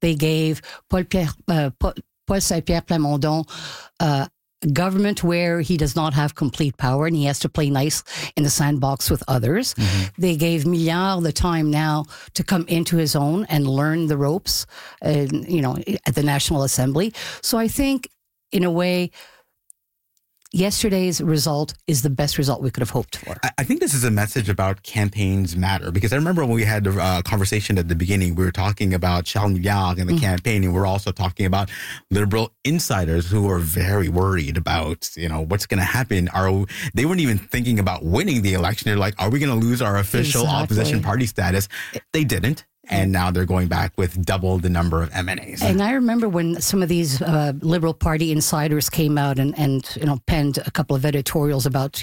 They gave Paul Saint-Pierre Plamondon government where he does not have complete power and he has to play nice in the sandbox with others. They gave Milliard the time now to come into his own and learn the ropes, at the National Assembly. So I think, in a way, yesterday's result is the best result we could have hoped for. I think this is a message about campaigns matter, because I remember when we had a conversation at the beginning, we were talking about Charles Milliard and the campaign, and we're also talking about Liberal insiders who are very worried about, what's going to happen. They weren't even thinking about winning the election. They're like, are we going to lose our official opposition party status? They didn't. And now they're going back with double the number of MNAs. And I remember when some of these Liberal Party insiders came out and penned a couple of editorials about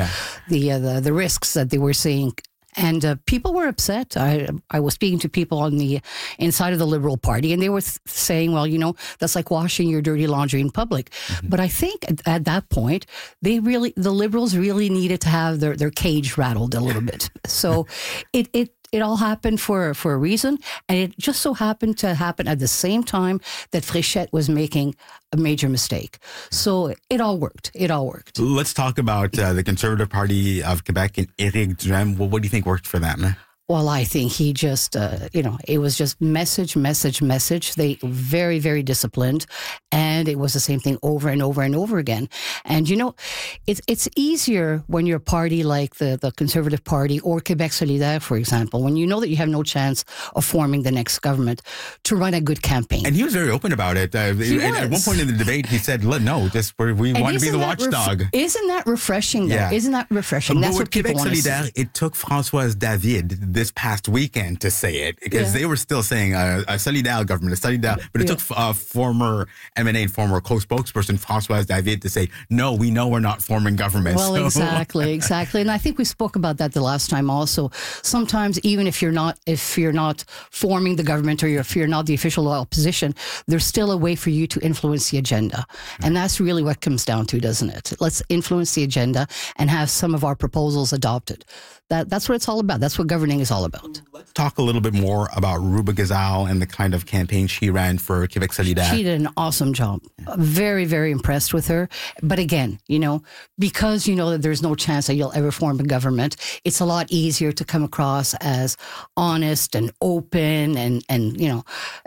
the risks that they were seeing. And people were upset. I was speaking to people on the inside of the Liberal Party, and they were saying, well, that's like washing your dirty laundry in public. But I think at that point, the Liberals really needed to have their cage rattled a little bit. So it all happened for a reason, and it just so happened to happen at the same time that Fréchette was making a major mistake. So it all worked. Let's talk about the Conservative Party of Quebec and Éric Duhaime. Well, what do you think worked for them? Well, I think he just, it was just message. They very, very disciplined. And it was the same thing over and over and over again. And, it's easier when you're a party like the Conservative Party or Québec solidaire, for example, when you know that you have no chance of forming the next government, to run a good campaign. And he was very open about it. At one point in the debate, he said, no, we want to be the watchdog. Isn't that refreshing, though? Yeah. Isn't that refreshing? That's what people want to see. It took Françoise David this past weekend to say it, because they were still saying a solidaire government, but it took a former MNA and former co-spokesperson Françoise David to say, no, we know we're not forming government. Well, exactly. And I think we spoke about that the last time also. Sometimes even if you're not forming the government, or if you're not the official opposition, there's still a way for you to influence the agenda. And that's really what comes down to, doesn't it? Let's influence the agenda and have some of our proposals adopted. That's what it's all about. That's what governing is all about. Let's talk a little bit more about Rouba Ghezzal and the kind of campaign she ran for Québec solidaire. She did an awesome job. Very, very impressed with her. But again, because you know that there's no chance that you'll ever form a government, it's a lot easier to come across as honest and open and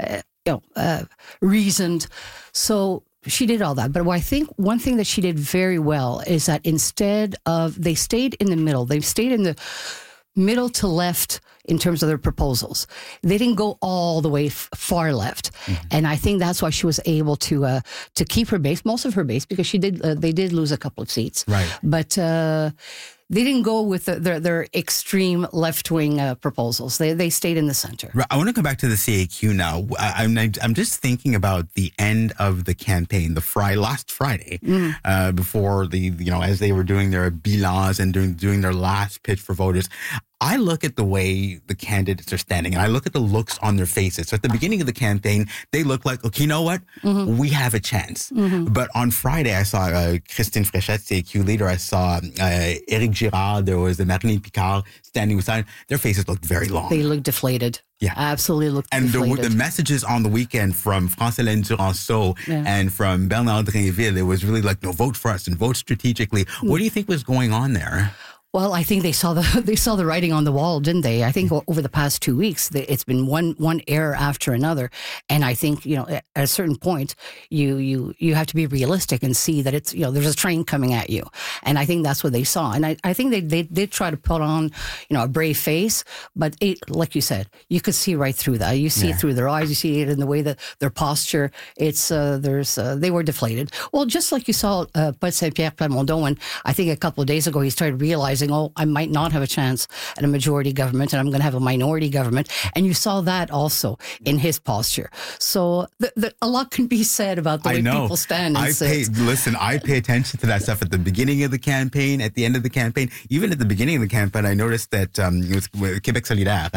reasoned. So she did all that. But I think one thing that she did very well is that instead of, they stayed in the middle. They stayed in the middle to left in terms of their proposals. They didn't go all the way far left. And I think that's why she was able to keep her base, most of her base, because they did lose a couple of seats. Right. But they didn't go with their extreme left-wing proposals. They stayed in the center. I want to come back to the CAQ now. I'm just thinking about the end of the campaign, last Friday, before as they were doing their bilans and doing their last pitch for voters. I look at the way the candidates are standing, and I look at the looks on their faces. So at the beginning of the campaign, they look like, okay, you know what? We have a chance. But on Friday, I saw Christine Fréchette, CAQ leader. I saw Éric Girard. There was Marlene Picard standing beside. Their faces looked very long. They looked deflated. Yeah. Absolutely looked deflated. And the messages on the weekend from France-Hélène Duranceau and from Bernard Drinville, it was really like, no, vote for us and vote strategically. What do you think was going on there? Well, I think they saw the writing on the wall, didn't they? I think over the past 2 weeks, it's been one error after another, and I think at a certain point, you have to be realistic and see that it's there's a train coming at you, and I think that's what they saw, and I think they did try to put on a brave face, but like you said, you could see right through that. You see it through their eyes, you see it in the way that their posture. It's they were deflated. Well, just like you saw Paul Saint-Pierre Plamondon, when I think a couple of days ago he started realizing, I might not have a chance at a majority government and I'm going to have a minority government. And you saw that also in his posture. So a lot can be said about the way people stand and sit. I pay attention to that stuff at the beginning of the campaign, at the end of the campaign. Even at the beginning of the campaign, I noticed that with Québec solidaire,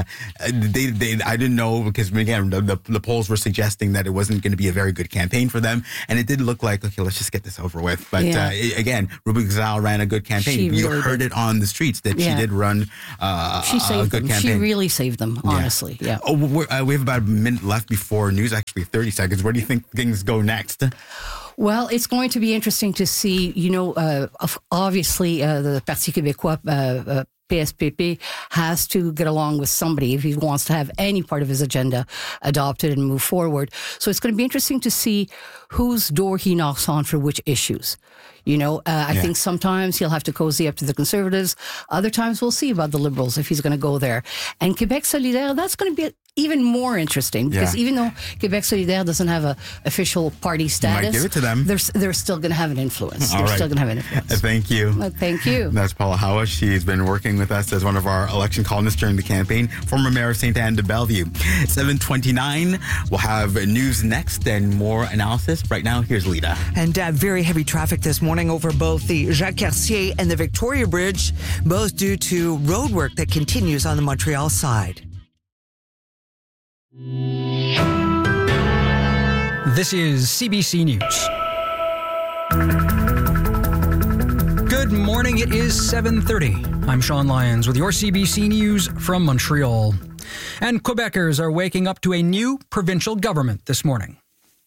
I didn't know, because again, the polls were suggesting that it wasn't going to be a very good campaign for them. And it did look like, okay, let's just get this over with. But again, Rouba Ghezzal ran a good campaign. You heard it on on the streets that she did run she saved a good them. campaign. She really saved them, honestly. Yeah. Oh, we have about a minute left before news, actually 30 seconds. Where do you think things go next? Well, it's going to be interesting to see, obviously the Parti Québécois, PSPP, has to get along with somebody if he wants to have any part of his agenda adopted and move forward. So it's going to be interesting to see whose door he knocks on for which issues. I think sometimes he'll have to cozy up to the Conservatives. Other times we'll see about the Liberals if he's going to go there. And Québec Solidaire, that's going to be even more interesting because even though Québec Solidaire doesn't have an official party status, might give it to them. They're still going to have an influence. All right. Still going to have an influence. Thank you. Thank you. That's Paula Hawa. She's been working with us as one of our election columnists during the campaign. Former Mayor of St. Anne de Bellevue. 7:29. We'll have news next and more analysis. Right now, here's Lita. And very heavy traffic this morning over both the Jacques Cartier and the Victoria Bridge, both due to road work that continues on the Montreal side. This is CBC News. Good morning. It is 7:30. I'm Sean Lyons with your CBC News from Montreal. And Quebecers are waking up to a new provincial government this morning.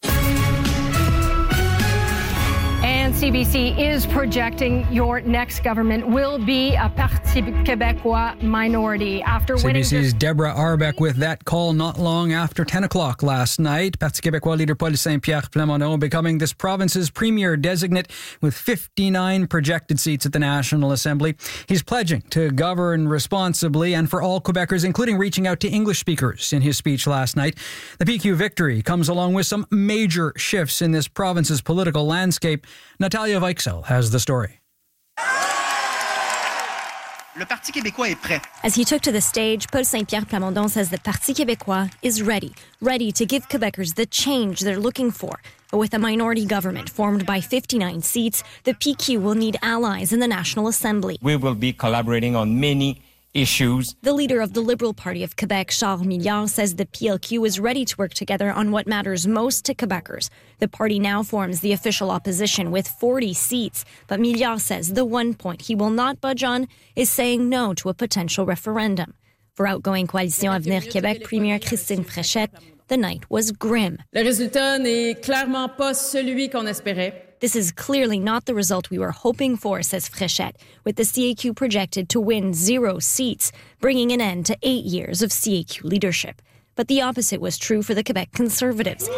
And CBC is projecting your next government will be a Parti Québécois minority. After winning... CBC's Deborah Arbeck with that call not long after 10 o'clock last night. Parti Québécois leader Paul Saint-Pierre Plamondon becoming this province's premier designate with 59 projected seats at the National Assembly. He's pledging to govern responsibly and for all Quebecers, including reaching out to English speakers in his speech last night. The PQ victory comes along with some major shifts in this province's political landscape. Natalia Weichsel has the story. Le Parti québécois est prêt. As he took to the stage, Paul Saint-Pierre Plamondon says the Parti québécois is ready to give Quebecers the change they're looking for. But with a minority government formed by 59 seats, the PQ will need allies in the National Assembly. We will be collaborating on many issues. The leader of the Liberal Party of Quebec, Charles Milliard, says the PLQ is ready to work together on what matters most to Quebecers. The party now forms the official opposition with 40 seats, but Milliard says the one point he will not budge on is saying no to a potential referendum. For outgoing Coalition Avenir Québec Premier Christine Fréchette, the night was grim. Le résultat n'est clairement pas celui qu'on espérait. This is clearly not the result we were hoping for, says Fréchette, with the CAQ projected to win 0 seats, bringing an end to 8 years of CAQ leadership. But the opposite was true for the Quebec Conservatives.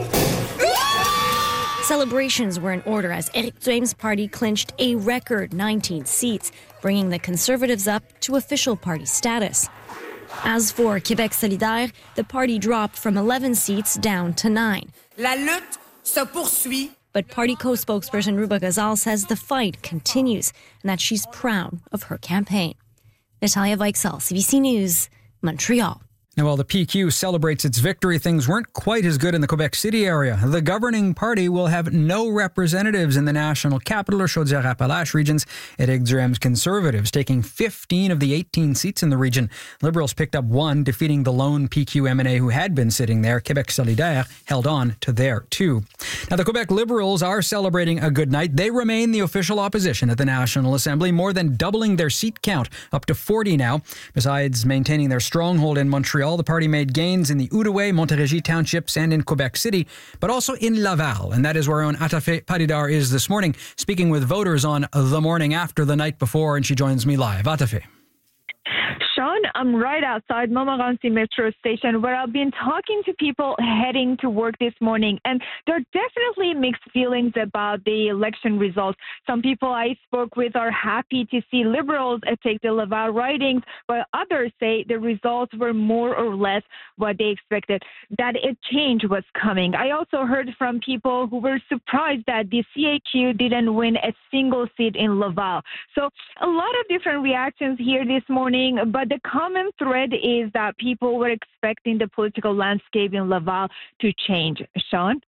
Celebrations were in order as Éric Duhaim's party clinched a record 19 seats, bringing the Conservatives up to official party status. As for Québec Solidaire, the party dropped from 11 seats down to 9. La lutte se poursuit. But party co-spokesperson Ruba Ghazal says the fight continues and that she's proud of her campaign. Natalia Weichsel, CBC News, Montreal. Now, while the PQ celebrates its victory, things weren't quite as good in the Quebec City area. The governing party will have no representatives in the National Capital or Chaudière-Appalaches regions. Éric Duhaim's Conservatives taking 15 of the 18 seats in the region. Liberals picked up 1, defeating the lone PQ MNA who had been sitting there. Québec Solidaire held on to their 2. Now, the Quebec Liberals are celebrating a good night. They remain the official opposition at the National Assembly, more than doubling their seat count, up to 40 now. Besides maintaining their stronghold in Montreal, the party made gains in the Outaouais, Montérégie townships and in Quebec City, but also in Laval. And that is where our own Atafe Paridar is this morning, speaking with voters on the morning after the night before, and she joins me live. Atafe. Sean, I'm right outside Montmorency Metro Station where I've been talking to people heading to work this morning, and there are definitely mixed feelings about the election results. Some people I spoke with are happy to see Liberals take the Laval ridings, while others say the results were more or less what they expected, that a change was coming. I also heard from people who were surprised that the CAQ didn't win a single seat in Laval. So a lot of different reactions here this morning, but the common thread is that people were expecting the political landscape in Laval to change. Sean?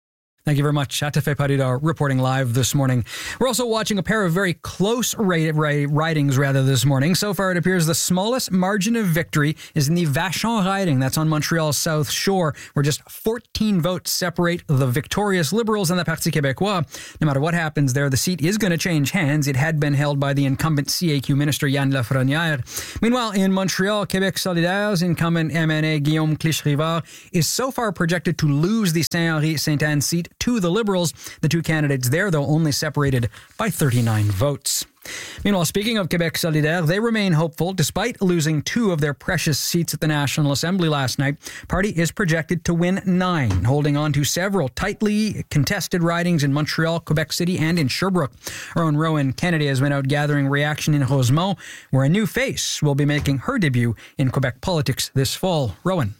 Thank you very much. Atafe Parida reporting live this morning. We're also watching a pair of very close ridings this morning. So far, it appears the smallest margin of victory is in the Vachon riding. That's on Montreal's South Shore, where just 14 votes separate the victorious Liberals and the Parti Québécois. No matter what happens there, the seat is going to change hands. It had been held by the incumbent CAQ minister, Yann Lafrenière. Meanwhile, in Montreal, Québec Solidaire's incumbent MNA, Guillaume Clich-Rivard, is so far projected to lose the Saint-Henri-Sainte-Anne seat to the Liberals. The two candidates there, though, only separated by 39 votes. Meanwhile, speaking of Québec Solidaire, they remain hopeful despite losing 2 of their precious seats at the National Assembly last night. Party is projected to win 9, holding on to several tightly contested ridings in Montreal, Quebec City, and in Sherbrooke. Our own Rowan Kennedy has been out gathering reaction in Rosemont, where a new face will be making her debut in Quebec politics this fall. Rowan.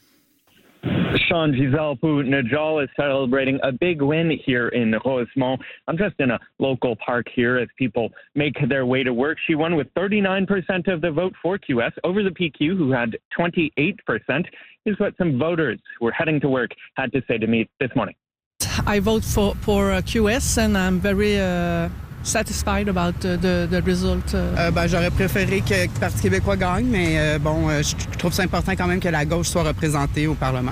Sean, Giselle Najal is celebrating a big win here in Rosemont. I'm just in a local park here as people make their way to work. She won with 39% of the vote for QS over the PQ, who had 28%. Here's what some voters who were heading to work had to say to me this morning. I vote for QS, and I'm very satisfied about the result. J'aurais préféré que le Parti québécois gagne, mais je trouve ça important quand même que la gauche soit représentée au Parlement.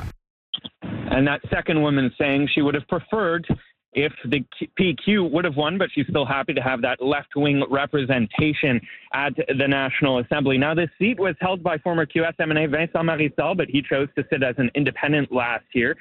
And that second woman saying she would have preferred if the PQ would have won, but she's still happy to have that left-wing representation at the National Assembly. Now, this seat was held by former QS MNA Vincent Marissal, but he chose to sit as an independent last year.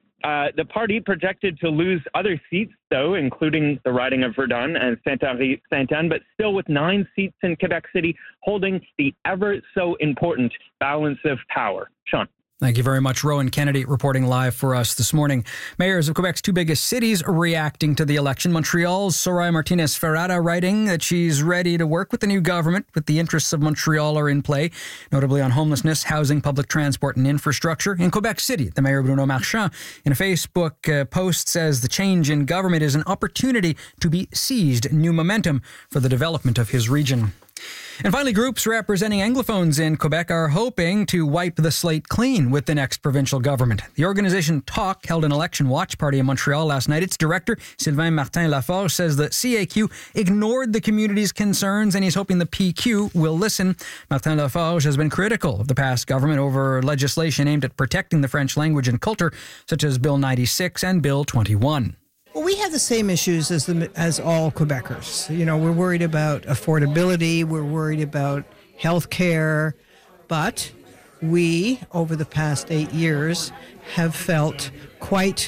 The party projected to lose other seats, though, including the riding of Verdun and Saint-Henri-Sainte-Anne, but still with 9 seats in Quebec City, holding the ever-so-important balance of power. Sean. Thank you very much. Rowan Kennedy reporting live for us this morning. Mayors of Quebec's 2 biggest cities reacting to the election. Montreal's Soraya Martinez-Ferrada writing that she's ready to work with the new government, with the interests of Montreal are in play, notably on homelessness, housing, public transport and infrastructure. In Quebec City, the mayor Bruno Marchand, in a Facebook post, says the change in government is an opportunity to be seized, new momentum for the development of his region. And finally, groups representing Anglophones in Quebec are hoping to wipe the slate clean with the next provincial government. The organization TALK held an election watch party in Montreal last night. Its director, Sylvain Martin-Laforge, says the CAQ ignored the community's concerns and he's hoping the PQ will listen. Martin-Laforge has been critical of the past government over legislation aimed at protecting the French language and culture, such as Bill 96 and Bill 21. Well, we have the same issues as all Quebecers. You know, we're worried about affordability, we're worried about health care, but we, over the past 8 years, have felt quite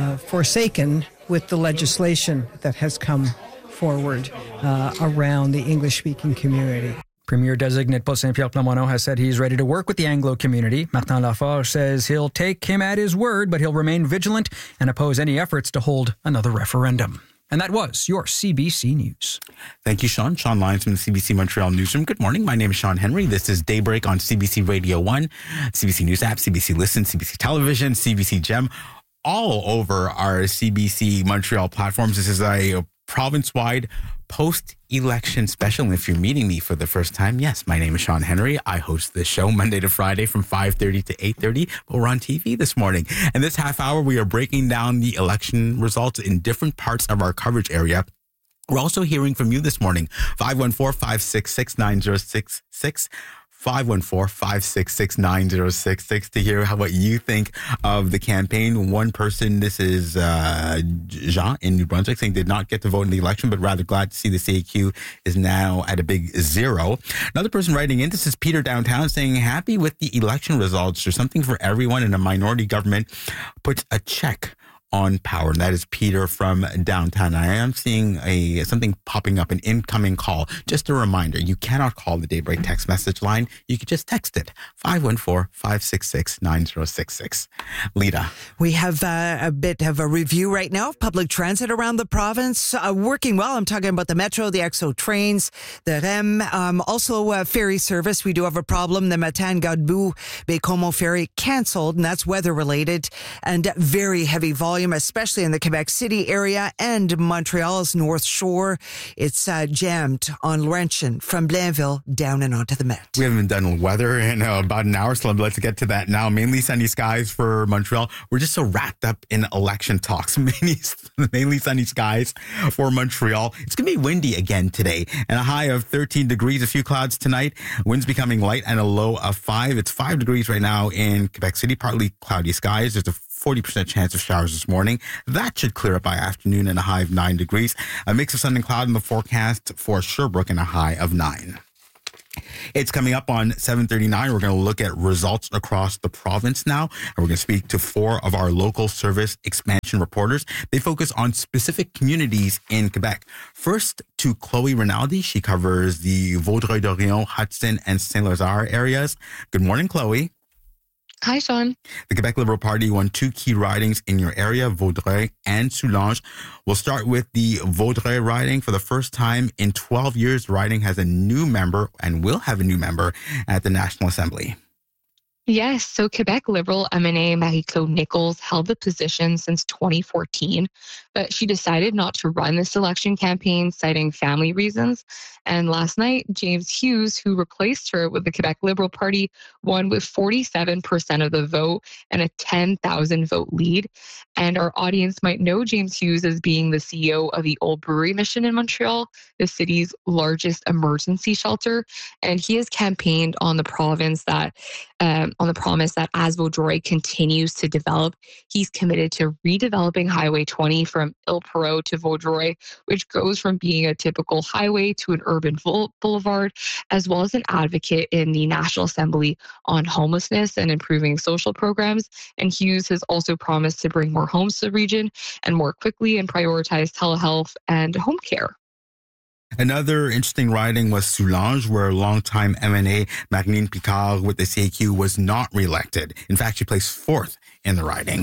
forsaken with the legislation that has come forward around the English-speaking community. Premier-designate Paul Saint-Pierre Plamondon has said he's ready to work with the Anglo community. Martin-Laforge says he'll take him at his word, but he'll remain vigilant and oppose any efforts to hold another referendum. And that was your CBC News. Thank you, Sean. Sean Lyons from the CBC Montreal Newsroom. Good morning. My name is Sean Henry. This is Daybreak on CBC Radio 1, CBC News app, CBC Listen, CBC Television, CBC Gem, all over our CBC Montreal platforms. This is a province-wide post-election special. And if you're meeting me for the first time, yes, my name is Sean Henry. I host this show Monday to Friday from 5:30 to 8:30, but we're on TV this morning. And this half hour, we are breaking down the election results in different parts of our coverage area. We're also hearing from you this morning, 514-566-9066. 514-566-9066 to hear what you think of the campaign. One person, this is Jean in New Brunswick, saying did not get to vote in the election, but rather glad to see the CAQ is now at a big 0. Another person writing in, this is Peter downtown, saying happy with the election results. There's something for everyone, and a minority government puts a check on power. And that is Peter from downtown. I am seeing something popping up, an incoming call. Just a reminder, you cannot call the Daybreak text message line. You can just text it, 514-566-9066. Lita. We have a bit of a review right now of public transit around the province. Working well. I'm talking about the Metro, the XO trains, the REM, also ferry service. We do have a problem. The Matane-Godbout-Baie-Comeau ferry canceled, and that's weather related, and very heavy volume volume, especially in the Quebec City area and Montreal's North Shore. It's jammed on Laurentian from Blainville down and onto the Met. We haven't done weather in about an hour, so let's get to that now. Mainly sunny skies for Montreal. We're just so wrapped up in election talks. Mainly sunny skies for Montreal. It's going to be windy again today and a high of 13 degrees. A few clouds tonight. Winds becoming light and a low of 5. It's 5 degrees right now in Quebec City. Partly cloudy skies. There's a 40% chance of showers this morning. That should clear up by afternoon and a high of 9 degrees. A mix of sun and cloud in the forecast for Sherbrooke and a high of 9. It's coming up on 7:39. We're going to look at results across the province now. And we're going to speak to 4 of our local service expansion reporters. They focus on specific communities in Quebec. First to Chloe Rinaldi. She covers the Vaudreuil-Dorion, Hudson, and Saint-Lazare areas. Good morning, Chloe. Hi, Sean. The Quebec Liberal Party won 2 key ridings in your area, Vaudreuil and Soulanges. We'll start with the Vaudreuil riding. For the first time in 12 years, the riding has a new member and will have a new member at the National Assembly. Yes, so Quebec Liberal MNA Marie-Claude Nichols held the position since 2014, but she decided not to run this election campaign, citing family reasons. And last night, James Hughes, who replaced her with the Quebec Liberal Party, won with 47% of the vote and a 10,000 vote lead. And our audience might know James Hughes as being the CEO of the Old Brewery Mission in Montreal, the city's largest emergency shelter. And he has campaigned on the province that on the promise that as Vaudreuil continues to develop, he's committed to redeveloping Highway 20 from Île-Perrot to Vaudreuil, which goes from being a typical highway to an urban boulevard, as well as an advocate in the National Assembly on homelessness and improving social programs. And Hughes has also promised to bring more homes to the region and more quickly and prioritize telehealth and home care. Another interesting riding was Soulanges, where longtime MNA Marlene Picard with the CAQ was not reelected. In fact, she placed 4th in the riding.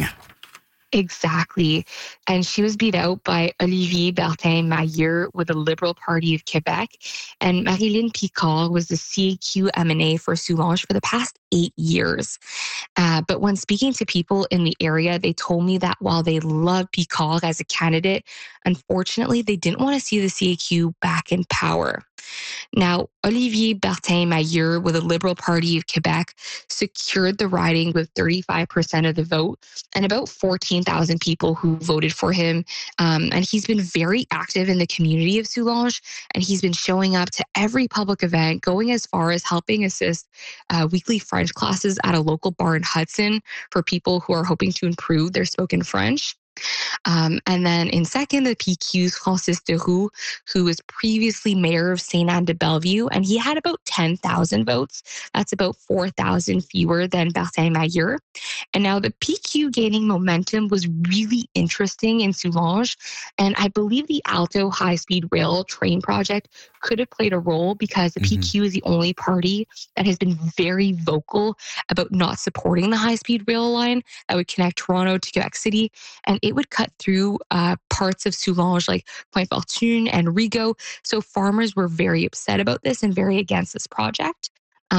Exactly. And she was beat out by Olivier Bertin-Mailleux with the Liberal Party of Quebec. And Marilyn Picard was the CAQ MNA for Soulanges for the past 8 years. But when speaking to people in the area, they told me that while they love Picard as a candidate, unfortunately, they didn't want to see the CAQ back in power. Now, Olivier Bertin-Mailleux with the Liberal Party of Quebec secured the riding with 35% of the vote and about 14,000 people who voted for him. And he's been very active in the community of Soulanges, and he's been showing up to every public event, going as far as helping assist weekly French classes at a local bar in Hudson for people who are hoping to improve their spoken French. And then in second, the PQ's Francis Deroux, who was previously mayor of Sainte-Anne-de-Bellevue, and he had about 10,000 votes. That's about 4,000 fewer than Bertin-Mailleux. And now the PQ gaining momentum was really interesting in Soulanges, and I believe the Alto high-speed rail train project could have played a role because the PQ is the only party that has been very vocal about not supporting the high-speed rail line that would connect Toronto to Quebec City, and it would cut through parts of Soulanges like Pointe Fortune and Rigaud. So farmers were very upset about this and very against this project.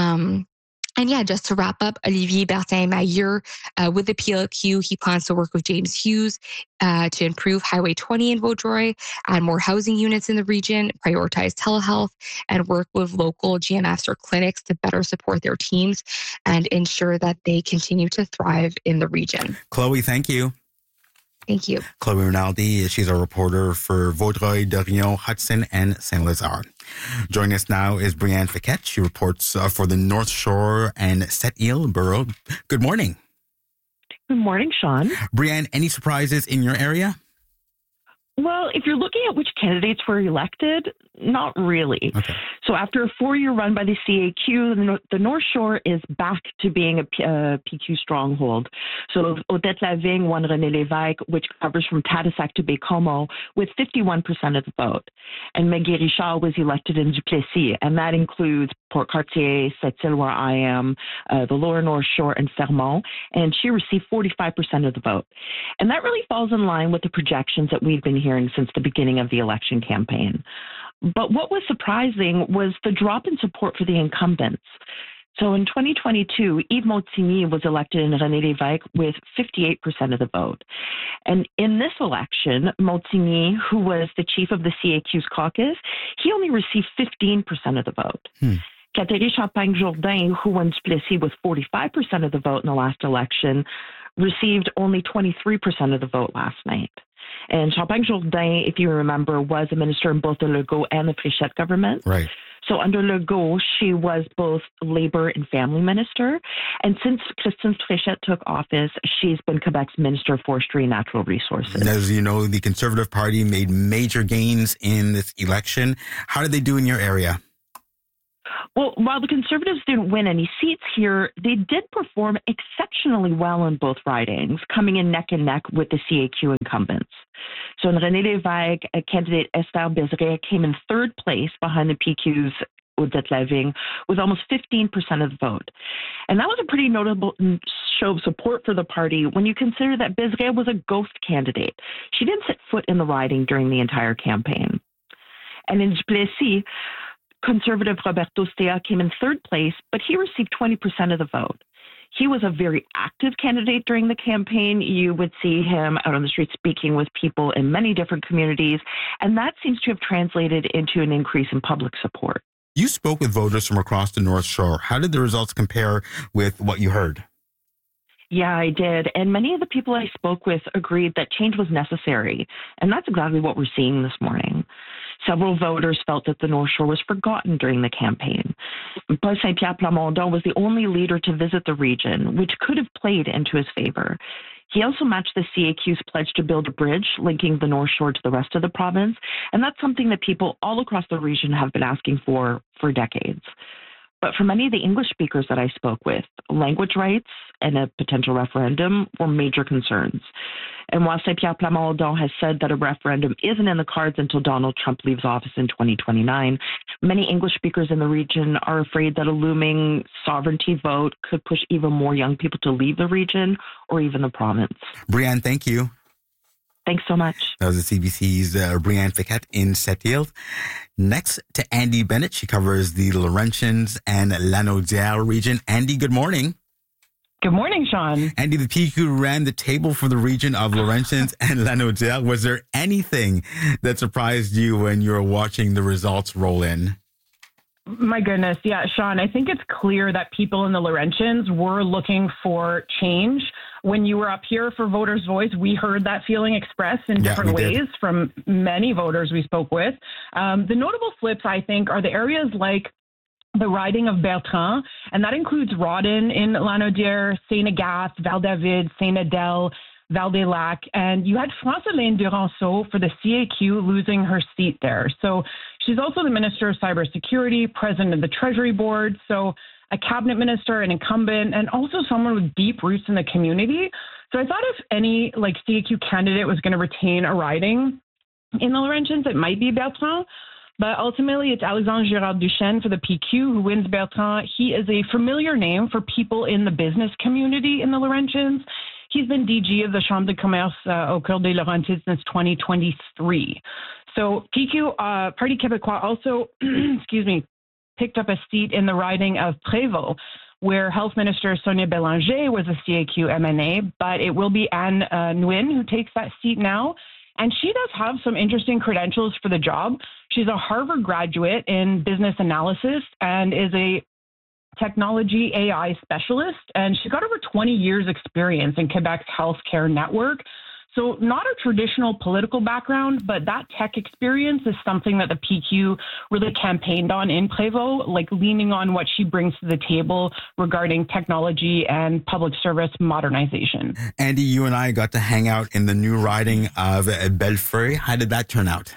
And yeah, just to wrap up, Olivier Bertin-Mailleux with the PLQ, he plans to work with James Hughes to improve Highway 20 in Vaudreuil, add more housing units in the region, prioritize telehealth, and work with local GMFs or clinics to better support their teams and ensure that they continue to thrive in the region. Chloe, thank you. Thank you. Chloe Rinaldi, she's a reporter for Vaudreuil, Dorion, Hudson, and Saint-Lazare. Joining us now is Brianne Fiquette. She reports for the North Shore and Sept-Îles Borough. Good morning. Good morning, Sean. Brianne, any surprises in your area? Well, if you're looking at which candidates were elected, not really. Okay. So after a 4-year run by the CAQ, the North Shore is back to being a PQ stronghold. So Odette Lavigne won René Lévesque, which covers from Tadoussac to Baie-Comeau, with 51% of the vote. And Maggie Richard was elected in Duplessis, and that includes Port Cartier, Sept-Îles, where I am, the Lower North Shore, and Fermont. And she received 45% of the vote. And that really falls in line with the projections that we've been hearing since the beginning of the election campaign. But what was surprising was the drop in support for the incumbents. So in 2022, Yves Montigny was elected in René Lévesque with 58% of the vote. And in this election, Montigny, who was the chief of the CAQ's caucus, he only received 15% of the vote. Catherine Champagne-Jourdain, who won Duplessis with 45% of the vote in the last election, received only 23% of the vote last night. And Champagne-Jourdain, if you remember, was a minister in both the Legault and the Fréchette government. Right. So under Legault, she was both Labour and Family Minister. And since Christine Fréchette took office, she's been Quebec's Minister of Forestry and Natural Resources. As you know, the Conservative Party made major gains in this election. How did they do in your area? Well, while the Conservatives didn't win any seats here, they did perform exceptionally well in both ridings, coming in neck and neck with the CAQ incumbents. So in René Lévesque, candidate Esther Bézeret came in third place behind the PQ's Odette Laving with almost 15% of the vote. And that was a pretty notable show of support for the party when you consider that Bézeret was a ghost candidate. She didn't set foot in the riding during the entire campaign. And in Duplessis, Conservative Roberto Stea came in third place, but he received 20% of the vote. He was a very active candidate during the campaign. You would see him out on the street speaking with people in many different communities, and that seems to have translated into an increase in public support. You spoke with voters from across the North Shore. How did the results compare with what you heard? Yeah, I did. And many of the people I spoke with agreed that change was necessary. And that's exactly what we're seeing this morning. Several voters felt that the North Shore was forgotten during the campaign. Paul Saint-Pierre Plamondon was the only leader to visit the region, which could have played into his favor. He also matched the CAQ's pledge to build a bridge linking the North Shore to the rest of the province. And that's something that people all across the region have been asking for decades. But for many of the English speakers that I spoke with, language rights and a potential referendum were major concerns. And while Saint-Pierre Plamondon has said that a referendum isn't in the cards until Donald Trump leaves office in 2029, many English speakers in the region are afraid that a looming sovereignty vote could push even more young people to leave the region or even the province. Brianne, thank you. Thanks so much. That was the CBC's Brianne Fiquette in Sept-Îles. Next to Andy Bennett. She covers the Laurentians and Lanaudière region. Andy, good morning. Good morning, Sean. Andy, the PQ ran the table for the region of Laurentians and Lanaudière. Was there anything that surprised you when you were watching the results roll in? My goodness. Yeah, Sean, I think it's clear that people in the Laurentians were looking for change. When you were up here for Voters' Voice, we heard that feeling expressed in different ways from many voters we spoke with. The notable flips, I think, are the areas like the riding of Bertrand, and that includes Rawdon in Lanaudière, Saint-Agathe, Val-David, Saint-Adèle, Val-des-Lacs, and you had France-Hélène Duranceau for the CAQ losing her seat there. So she's also the Minister of Cybersecurity, President of the Treasury Board, so a cabinet minister, an incumbent, and also someone with deep roots in the community. So I thought if any CAQ candidate was going to retain a riding in the Laurentians, it might be Bertrand. But ultimately, it's Alexandre Girard-Duchesne for the PQ who wins Bertrand. He is a familiar name for people in the business community in the Laurentians. He's been DG of the Chambre de Commerce au Cœur des Laurentides since 2023. So PQ, Parti Québécois also, picked up a seat in the riding of Prévost, where Health Minister Sonia Bélanger was a CAQ MNA, but it will be Anne Nguyen who takes that seat now. And she does have some interesting credentials for the job. She's a Harvard graduate in business analysis and is a technology AI specialist. And she's got over 20 years experience in Quebec's healthcare network. So not a traditional political background, but that tech experience is something that the PQ really campaigned on in Prévost, leaning on what she brings to the table regarding technology and public service modernization. Andy, you and I got to hang out in the new riding of Bellefeuille. How did that turn out?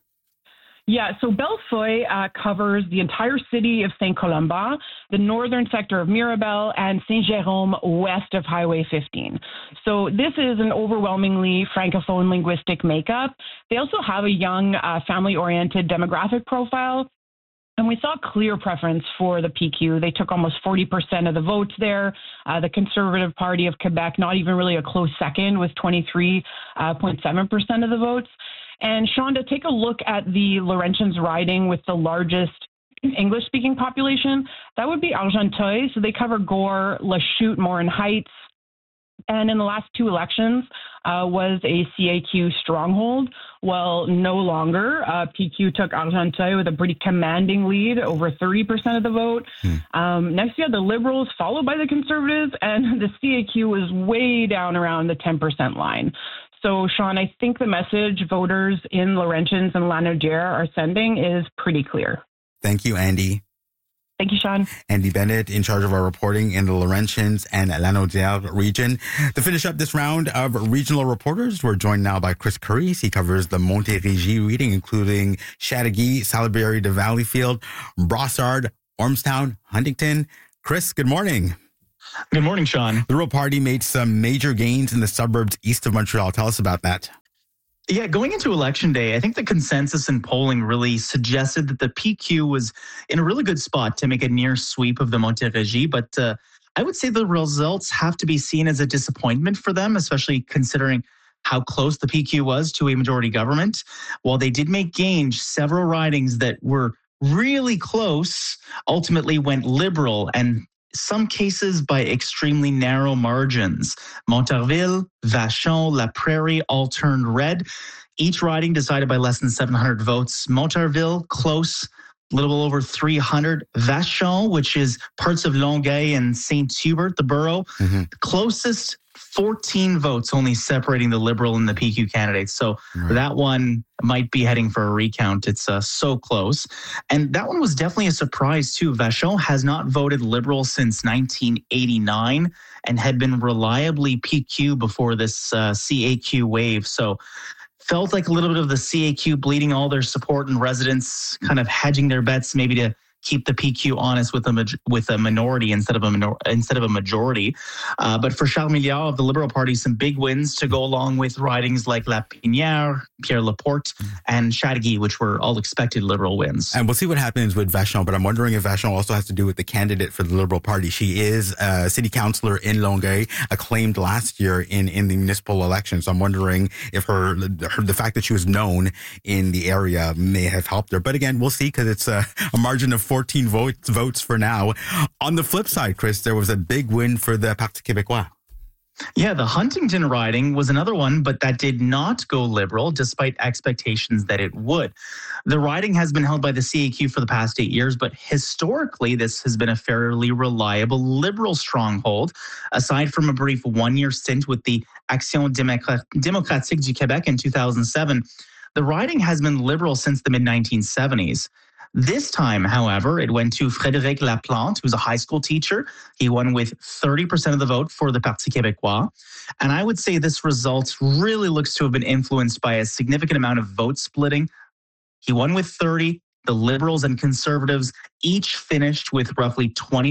Yeah, so Bellefeuille covers the entire city of Saint-Colomban, the northern sector of Mirabel, and Saint-Jérôme west of Highway 15. So this is an overwhelmingly francophone linguistic makeup. They also have a young, family-oriented demographic profile. And we saw clear preference for the PQ. They took almost 40% of the votes there. The Conservative Party of Quebec, not even really a close second, with 23.7% of the votes. And Sean, to take a look at the Laurentians riding with the largest English-speaking population, that would be Argenteuil. So they cover Gore, Lachute, Morin Heights. And in the last two elections was a CAQ stronghold. Well, no longer. PQ took Argenteuil with a pretty commanding lead, over 30% of the vote. Next year, the Liberals, followed by the Conservatives, and the CAQ was way down around the 10% line. So, Sean, I think the message voters in Laurentians and Lanaudière are sending is pretty clear. Thank you, Andy. Thank you, Sean. Andy Bennett, in charge of our reporting in the Laurentians and Lanaudière region. To finish up this round of regional reporters, we're joined now by Chris Curries. He covers the Montérégie region, including Chateauguay, Salaberry to Valleyfield, Brossard, Ormstown, Huntington. Chris, good morning. Good morning, Sean. The Liberal Party made some major gains in the suburbs east of Montreal. Tell us about that. Yeah, going into Election Day, I think the consensus in polling really suggested that the PQ was in a really good spot to make a near sweep of the Montérégie. But I would say the results have to be seen as a disappointment for them, especially considering how close the PQ was to a majority government. While they did make gains, several ridings that were really close ultimately went Liberal, and some cases by extremely narrow margins. Montarville, Vachon, La Prairie all turned red. Each riding decided by less than 700 votes. Montarville, close, a little over 300. Vachon, which is parts of Longueuil and St. Hubert, the borough, closest 14 votes only separating the Liberal and the PQ candidates. So that one might be heading for a recount. It's so close. And that one was definitely a surprise too. Vachon has not voted Liberal since 1989 and had been reliably PQ before this CAQ wave. So felt like a little bit of the CAQ bleeding all their support and residents, kind of hedging their bets maybe to keep the PQ honest with a minority instead of a majority. But for Charles Milliard of the Liberal Party, some big wins to go along with ridings like La Pinière, Pierre Laporte, and Chateauguay, which were all expected Liberal wins. And we'll see what happens with Vachon, but I'm wondering if Vachon also has to do with the candidate for the Liberal Party. She is a city councillor in Longueuil, acclaimed last year in the municipal election. So I'm wondering if the fact that she was known in the area may have helped her. But again, we'll see, because it's a margin of 14 votes for now. On the flip side, Chris, there was a big win for the Parti Québécois. Yeah, the Huntington riding was another one, but that did not go Liberal, despite expectations that it would. The riding has been held by the CAQ for the past 8 years, but historically, this has been a fairly reliable Liberal stronghold. Aside from a brief one-year stint with the Action démocratique du Québec in 2007, the riding has been Liberal since the mid-1970s. This time, however, it went to Frédéric Laplante, who's a high school teacher. He won with 30% of the vote for the Parti Québécois. And I would say this result really looks to have been influenced by a significant amount of vote splitting. He won with 30. The Liberals and Conservatives each finished with roughly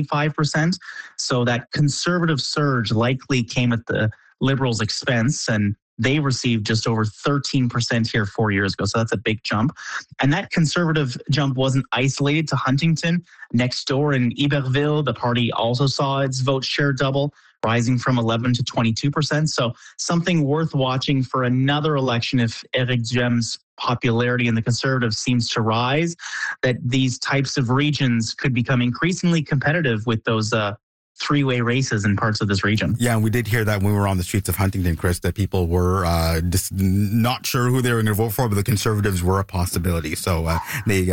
25%. So that Conservative surge likely came at the Liberals' expense, and they received just over 13% here 4 years ago. So that's a big jump. And that Conservative jump wasn't isolated to Huntington. Next door in Iberville, the party also saw its vote share double, rising from 11 to 22%. So something worth watching for another election if Éric Duhaim's popularity in the Conservatives seems to rise, that these types of regions could become increasingly competitive with those three-way races in parts of this region. Yeah, and we did hear that when we were on the streets of Huntington, Chris, that people were just not sure who they were going to vote for, but the Conservatives were a possibility. So they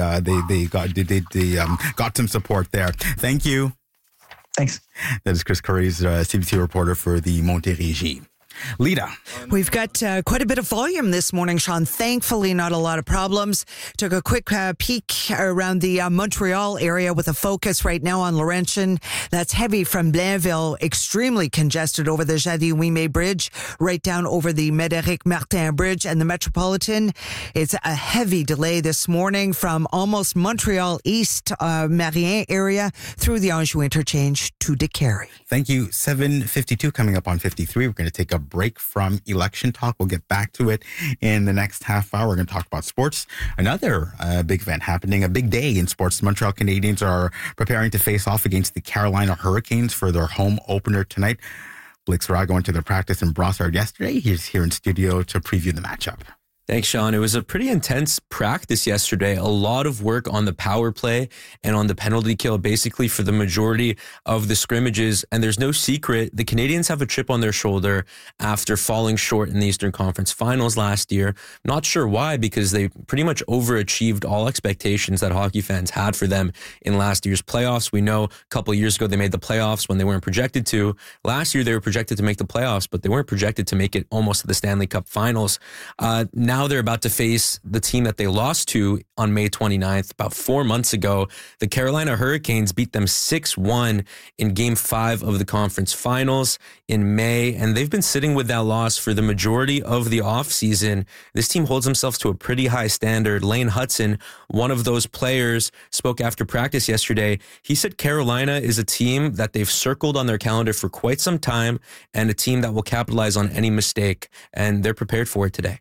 got some support there. Thank you. Thanks. That is Chris Curries, CBC reporter for the Montérégie. Lita. We've got quite a bit of volume this morning, Sean. Thankfully, not a lot of problems. Took a quick peek around the Montreal area with a focus right now on Laurentian. That's heavy from Blainville, extremely congested over the Jadis-Ouimet Bridge, right down over the Médéric Martin Bridge and the Metropolitan. It's a heavy delay this morning from almost Montreal East, Marien area, through the Anjou interchange to Décarie. Thank you. 7:52 coming up on 53. We're going to take a break from election talk. We'll get back to it in the next half hour. We're going to talk about sports. Another big event happening, a big day in sports. The Montreal Canadiens are preparing to face off against the Carolina Hurricanes for their home opener tonight. Blake Serago went to their practice in Brossard yesterday. He's here in studio to preview the matchup. Thanks, Sean. It was a pretty intense practice yesterday. A lot of work on the power play and on the penalty kill, basically for the majority of the scrimmages. And there's no secret, the Canadians have a chip on their shoulder after falling short in the Eastern Conference Finals last year. Not sure why, because they pretty much overachieved all expectations that hockey fans had for them in last year's playoffs. We know a couple of years ago they made the playoffs when they weren't projected to. Last year they were projected to make the playoffs, but they weren't projected to make it almost to the Stanley Cup Finals. Now they're about to face the team that they lost to on May 29th, about 4 months ago. The Carolina Hurricanes beat them 6-1 in Game 5 of the conference finals in May, and they've been sitting with that loss for the majority of the offseason. This team holds themselves to a pretty high standard. Lane Hutson, one of those players, spoke after practice yesterday. He said Carolina is a team that they've circled on their calendar for quite some time and a team that will capitalize on any mistake, and they're prepared for it today.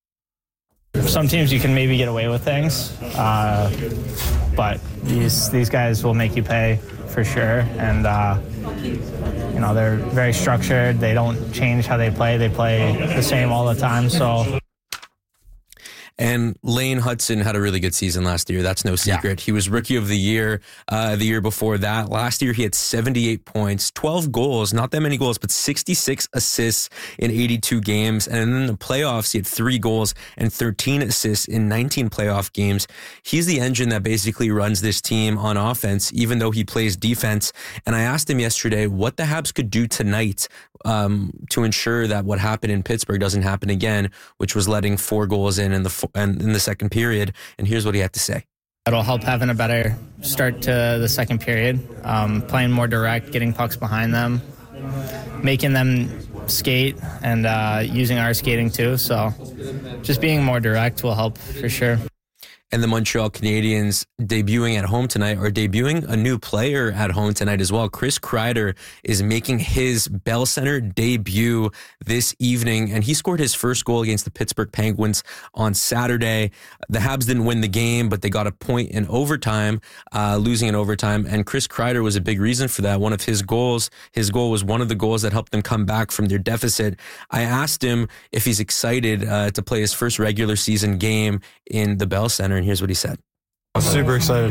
Some teams you can maybe get away with things, but these guys will make you pay for sure. And they're very structured. They don't change how they play. They play the same all the time. So. And Lane Hutson had a really good season last year. That's no secret. Yeah. He was Rookie of the Year the year before that. Last year, he had 78 points, 12 goals, not that many goals, but 66 assists in 82 games. And in the playoffs, he had 3 goals and 13 assists in 19 playoff games. He's the engine that basically runs this team on offense, even though he plays defense. And I asked him yesterday what the Habs could do tonight to ensure that what happened in Pittsburgh doesn't happen again, which was letting 4 goals in the second period. And here's what he had to say. It'll help having a better start to the second period, playing more direct, getting pucks behind them, making them skate, and using our skating too. So just being more direct will help for sure. And the Montreal Canadiens debuting at home tonight are debuting a new player at home tonight as well. Chris Kreider is making his Bell Center debut this evening, and he scored his first goal against the Pittsburgh Penguins on Saturday. The Habs didn't win the game, but they got a point in overtime, losing in overtime, and Chris Kreider was a big reason for that. One of his goal was one of the goals that helped them come back from their deficit. I asked him if he's excited to play his first regular season game in the Bell Center, and here's what he said. I'm super excited.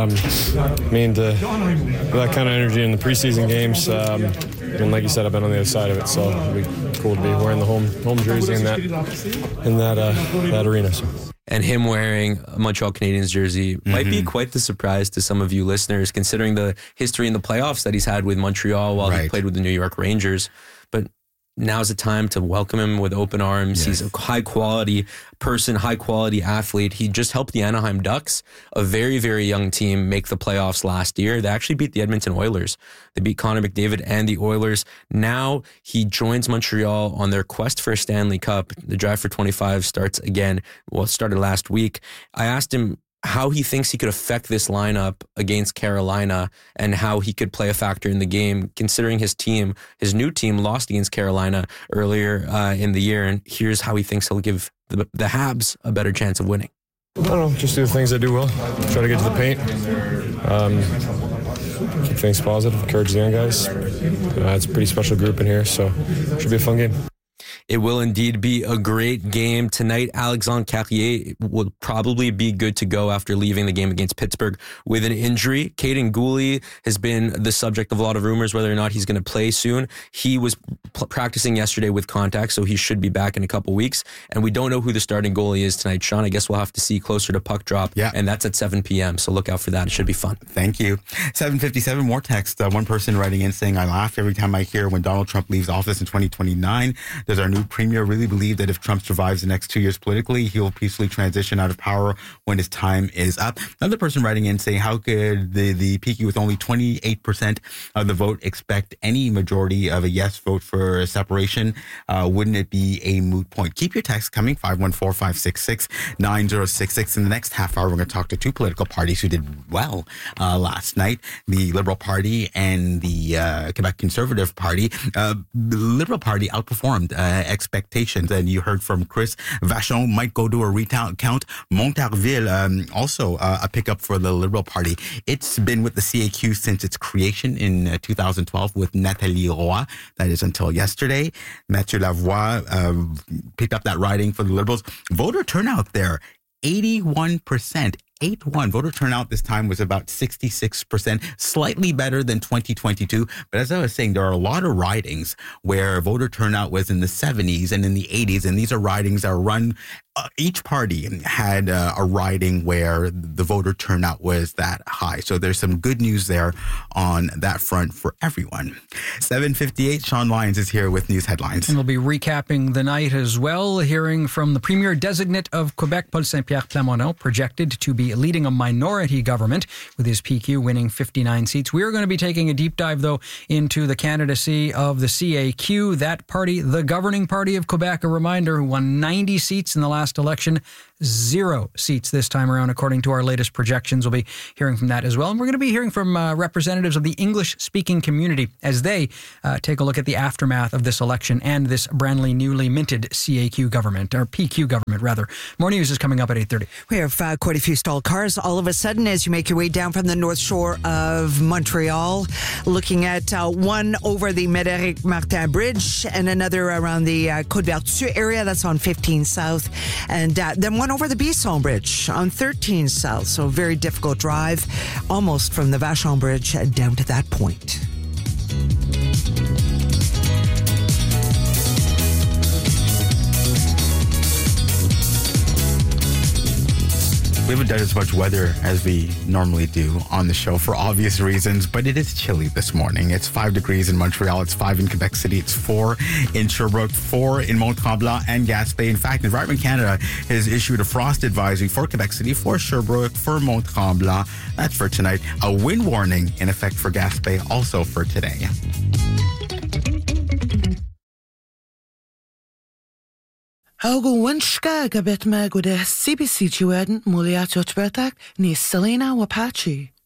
That kind of energy in the preseason games. And like you said, I've been on the other side of it, so it'll be cool to be wearing the home jersey in that arena. So. And him wearing a Montreal Canadiens jersey might be quite the surprise to some of you listeners, considering the history in the playoffs that he's had with Montreal while he played with the New York Rangers. But now's the time to welcome him with open arms. Yes. He's a high-quality person, high-quality athlete. He just helped the Anaheim Ducks, a very, very young team, make the playoffs last year. They actually beat the Edmonton Oilers. They beat Connor McDavid and the Oilers. Now he joins Montreal on their quest for a Stanley Cup. The drive for 25 starts again. Well, it started last week. I asked him how he thinks he could affect this lineup against Carolina and how he could play a factor in the game, considering his new team lost against Carolina earlier in the year. And here's how he thinks he'll give the Habs a better chance of winning. I don't know, just do the things I do well. Try to get to the paint. Keep things positive, encourage the young guys. It's a pretty special group in here, so it should be a fun game. It will indeed be a great game tonight. Alexandre Carrier will probably be good to go after leaving the game against Pittsburgh with an injury. Caden Gooley has been the subject of a lot of rumors whether or not he's going to play soon. He was practicing yesterday with contact, so he should be back in a couple weeks. And we don't know who the starting goalie is tonight, Sean. I guess we'll have to see closer to puck drop. Yeah. And that's at 7 p.m., so look out for that. It should be fun. Thank you. 7:57, more text. One person writing in saying, I laugh every time I hear when Donald Trump leaves office in 2029. Does our new premier really believe that if Trump survives the next 2 years politically, he will peacefully transition out of power when his time is up? Another person writing in saying, how could the PQ with only 28% of the vote expect any majority of a yes vote for separation? Wouldn't it be a moot point? Keep your text coming, 514-566-9066. In the next half hour, we're going to talk to two political parties who did well last night, the Liberal Party and the Quebec Conservative Party. The Liberal Party outperformed expectations. And you heard from Chris, Vachon might go to a recount. Montarville, also a pickup for the Liberal Party. It's been with the CAQ since its creation in 2012 with Nathalie Roy. That is until yesterday. Mathieu Lavoie picked up that riding for the Liberals. Voter turnout there, 81%. 8-1. Voter turnout this time was about 66%, slightly better than 2022. But as I was saying, there are a lot of ridings where voter turnout was in the 70s and in the 80s. And these are ridings that are run. Each party had a riding where the voter turnout was that high. So there's some good news there on that front for everyone. 7:58, Sean Lyons is here with news headlines. And we'll be recapping the night as well, hearing from the Premier Designate of Quebec, Paul Saint-Pierre Plamondon, projected to be leading a minority government with his PQ winning 59 seats. We are going to be taking a deep dive, though, into the candidacy of the CAQ, that party, the governing party of Quebec, a reminder, who won 90 seats in the last election, 0 seats this time around, according to our latest projections. We'll be hearing from that as well. And we're going to be hearing from representatives of the English-speaking community as they take a look at the aftermath of this election and this brand newly minted CAQ government, or PQ government, rather. More news is coming up at 8:30. We have quite a few stalled cars all of a sudden as you make your way down from the North Shore of Montreal, looking at one over the Médéric Martin Bridge and another around the Côte-Vertu area. That's on 15 South. And then one over the Bisson Bridge on 13 South. So very difficult drive, almost from the Vachon Bridge down to that point. We haven't done as much weather as we normally do on the show for obvious reasons, but it is chilly this morning. It's 5 degrees in Montreal. It's 5 in Quebec City. It's 4 in Sherbrooke, 4 in Mont-Tremblant and Gaspé. In fact, Environment Canada has issued a frost advisory for Quebec City, for Sherbrooke, for Mont-Tremblant. That's for tonight. A wind warning in effect for Gaspé also for today. Augu Winchka Gabet Magude CBC Chueden Mulia Chochbertak ni Selena Wapachi.